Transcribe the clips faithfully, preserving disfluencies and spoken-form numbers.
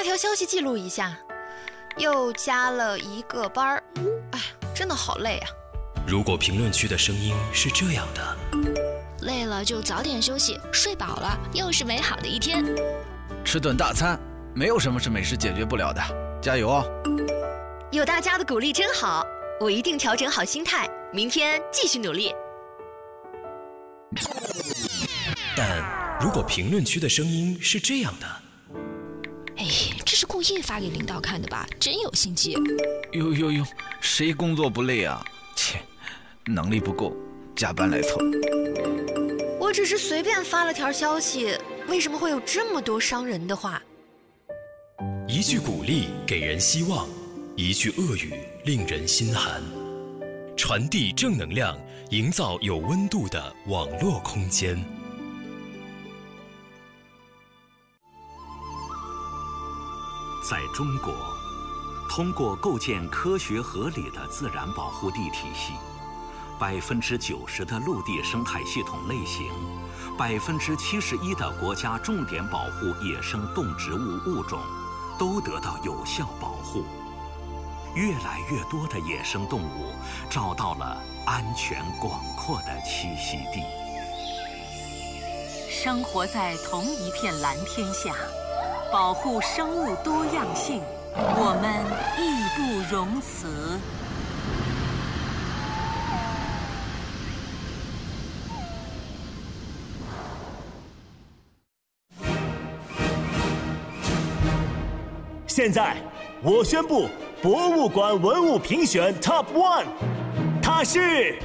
条消息记录一下，又加了一个班儿，哎，真的好累啊。 如果评论区的声音是这样的， 累了就早点休息，睡饱了又是美好的一天。 吃顿大餐，没有什么是美食解决不了的，加油哦！ 有大家的鼓励真好，我一定调整好心态，明天继续努力。 但如果评论区的声音是这样的， 哎，这是故意发给领导看的吧？真有心机。 呦呦呦，谁工作不累啊？切，能力不够，加班来凑。 我只是随便发了条消息，为什么会有这么多伤人的话？ 一句鼓励给人希望，一句恶语令人心寒。传递正能量，营造有温度的网络空间。 在中国，通过构建科学合理的自然保护地体系，百分之九十的陆地生态系统类型，百分之七十一的国家重点保护野生动植物物种，都得到有效保护。越来越多的野生动物找到了安全广阔的栖息地。 生活在同一片蓝天下，保护生物多样性，我们义不容辞。 现在，我宣布博物馆文物评选 Top One， 它是。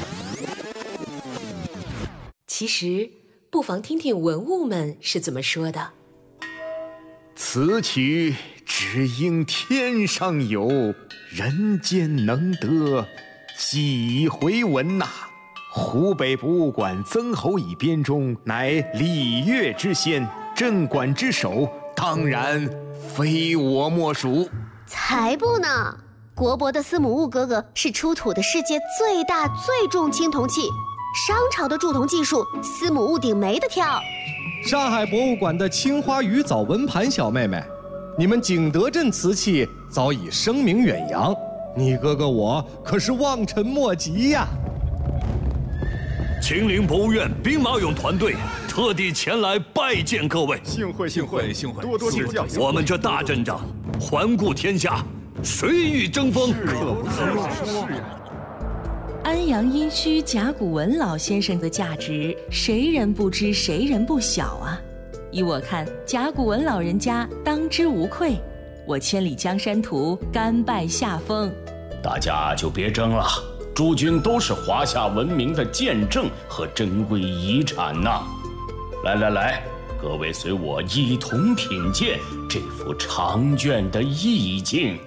其实，不妨听听文物们是怎么说的。 此曲只应天上有，人间能得几回闻呐、啊！湖北博物馆曾侯乙编中乃礼乐之先，镇馆之首，当然非我莫属。 才不呢！国博的司母戊哥哥是出土的世界最大最重青铜器，商朝的铸铜技术，司母戊鼎没得挑。 上海博物馆的青花鱼藻纹盘小妹妹，你们景德镇瓷器早已声名远扬，你哥哥我可是望尘莫及呀！ 秦岭博物院兵马俑团队特地前来拜见各位， 幸会幸会幸会，多多指教。 我们这大阵仗，环顾天下，谁与争锋？ 可不是呀。 安阳殷墟甲骨文老先生的价值，谁人不知，谁人不晓啊！依我看，甲骨文老人家当之无愧。我千里江山图，甘拜下风。 大家就别争了，诸君都是华夏文明的见证和珍贵遗产呐、啊！来来来，各位随我一同品鉴这幅长卷的意境。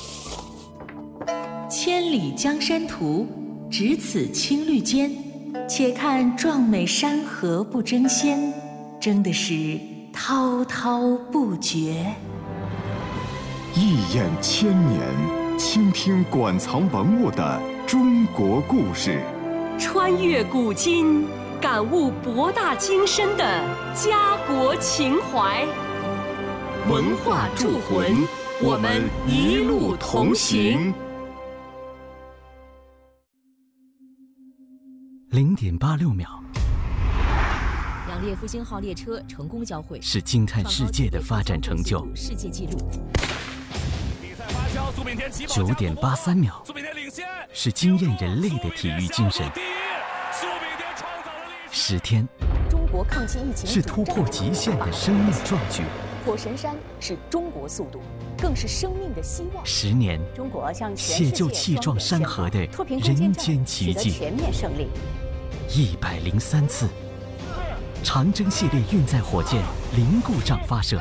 千里江山图，只此青绿间，且看壮美山河不争先，争的是滔滔不绝。 一眼千年，倾听馆藏文物的中国故事， 穿越古今，感悟博大精深的家国情怀。文化铸魂，我们一路同行。 零点八六秒， 两列复兴号列车成功交汇， 是惊叹世界的发展成就。 世界纪录。 九点八三秒，是惊艳人类的体育精神。十天， 中国抗击疫情是突破极限的生命壮举。 火神山是中国速度，更是生命的希望。 十年， 中国向全世界写就气壮山河的人间奇迹。 全面胜利。 一百零三次，长征系列运载火箭零故障发射。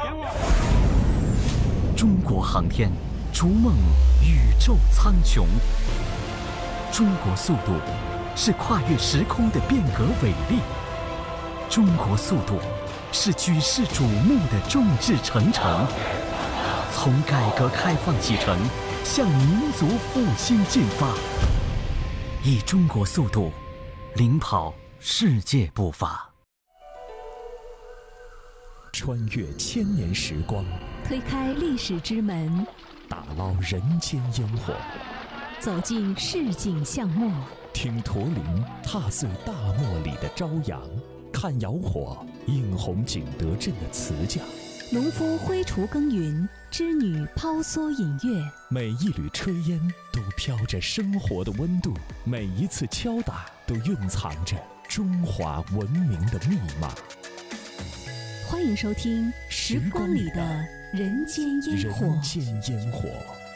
中国航天逐梦宇宙苍穹。中国速度是跨越时空的变革伟力。中国速度是举世瞩目的众志成城。从改革开放启程，向民族复兴进发，以中国速度领跑世界步伐。 穿越千年时光， 推开历史之门， 打捞人间烟火， 走进市井巷陌， 听驼铃踏碎大漠里的朝阳，看窑火映红景德镇的瓷匠， 农夫挥锄耕耘，织女抛梭饮月， 每一缕炊烟都飘着生活的温度，每一次敲打都蕴藏着中华文明的密码。 欢迎收听《时光里的人间烟火》。 人间烟火。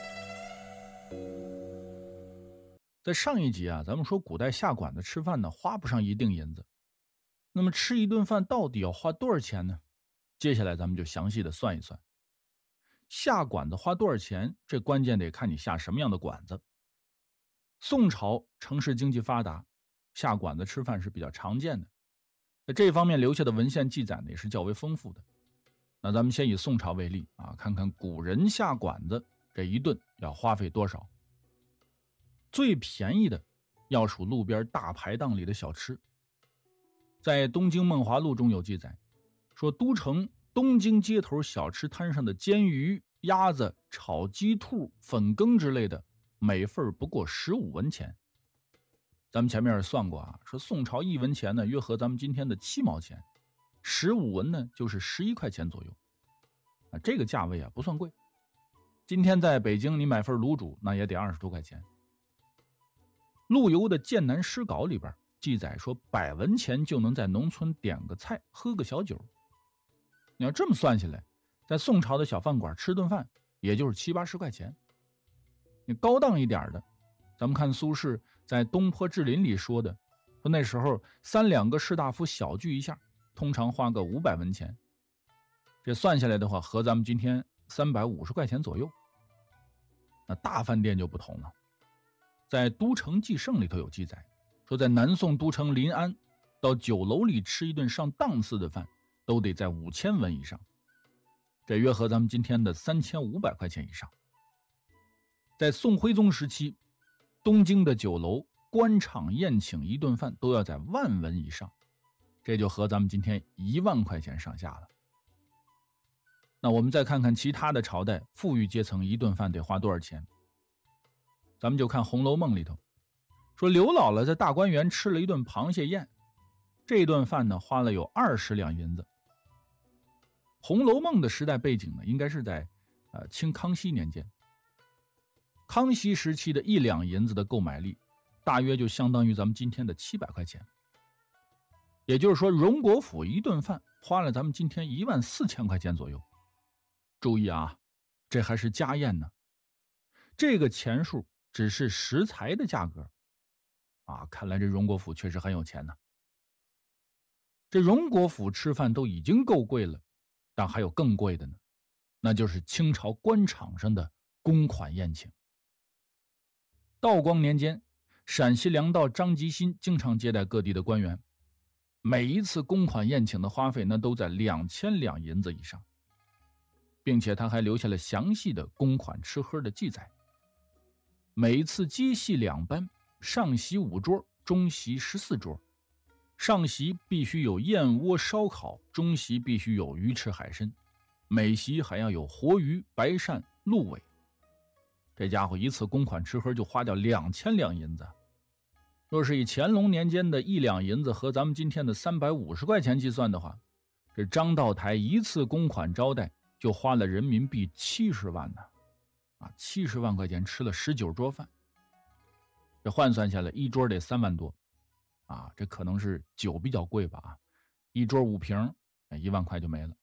在上一集啊，咱们说古代下馆子吃饭呢，花不上一锭银子。那么吃一顿饭到底要花多少钱呢？接下来咱们就详细的算一算。下馆子花多少钱，这关键得看你下什么样的馆子。宋朝城市经济发达，下馆子吃饭是比较常见的。在这方面留下的文献记载呢，也是较为丰富的。那咱们先以宋朝为例啊，看看古人下馆子这一顿要花费多少。最便宜的要数路边大排档里的小吃。在《东京梦华录》中有记载，说都城东京街头小吃摊上的煎鱼、鸭子、炒鸡兔、粉羹之类的，每份不过十五文钱。咱们前面也算过啊，说宋朝一文钱呢，约合咱们今天的七毛钱，十五文呢就是十一块钱左右。啊，这个价位啊不算贵。今天在北京你买份卤煮那也得二十多块钱。陆游的《剑南诗稿》里边记载说，百文钱就能在农村点个菜喝个小酒。你要这么算下来，在宋朝的小饭馆吃顿饭也就是七八十块钱。你高档一点的，咱们看苏轼在《东坡志林》里说的，说那时候三两个士大夫小聚一下，通常花个五百文钱。这算下来的话，合咱们今天三百五十块钱左右。那大饭店就不同了，在《都城纪胜》里头有记载，说在南宋都城临安，到酒楼里吃一顿上档次的饭，都得在五千文以上，这约合咱们今天的三千五百块钱以上。在宋徽宗时期，东京的酒楼官场宴请一顿饭都要在万文以上，这就合咱们今天一万块钱上下了。那我们再看看其他的朝代富裕阶层一顿饭得花多少钱。咱们就看《红楼梦》里头，说刘姥姥在大观园吃了一顿螃蟹宴，这顿饭呢花了有二十两银子。《红楼梦》的时代背景呢，应该是在呃清康熙年间。康熙时期的一两银子的购买力，大约就相当于咱们今天的七百块钱。也就是说，荣国府一顿饭花了咱们今天一万四千块钱左右。注意啊，这还是家宴呢。这个钱数只是食材的价格啊，看来这荣国府确实很有钱呢。这荣国府吃饭都已经够贵了，但还有更贵的呢，那就是清朝官场上的公款宴请。道光年间，陕西粮道张吉新经常接待各地的官员，每一次公款宴请的花费那都在两千两银子以上，并且他还留下了详细的公款吃喝的记载。每一次接戏两班，上席五桌，中席十四桌。上席必须有燕窝烧烤，中席必须有鱼翅海参，每席还要有活鱼、白鳝、鹿尾。这家伙一次公款吃喝就花掉两千两银子。若是以乾隆年间的一两银子和咱们今天的三百五十块钱计算的话，这张道台一次公款招待就花了人民币七十万呢。啊，七十万块钱吃了十九桌饭，这换算下来一桌得三万多，啊，这可能是酒比较贵吧啊，一桌五瓶，一万块就没了。